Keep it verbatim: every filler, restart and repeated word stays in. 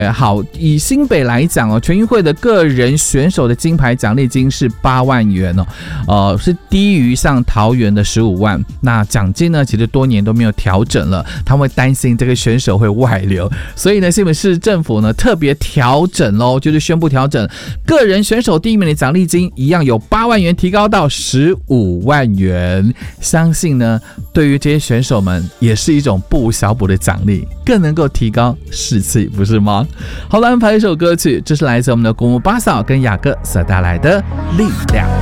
好，以新北来讲哦，全运会的个人选手的金牌奖励金是八万元哦，呃，是低于像桃园的十五万。那奖金呢，其实多年都没有调整了，他们会担心这个选手会外流，所以呢，新北市政府呢特别调整喽，就是宣布调整个人选手第一名的奖励金一样有八万元提高到十五万元。相信呢，对于这些选手们也是一种不无小补的奖励，更能够提高士气，不是吗？好了，安排一首歌曲，这是来自我们的古姆巴嫂跟雅各所带来的力量。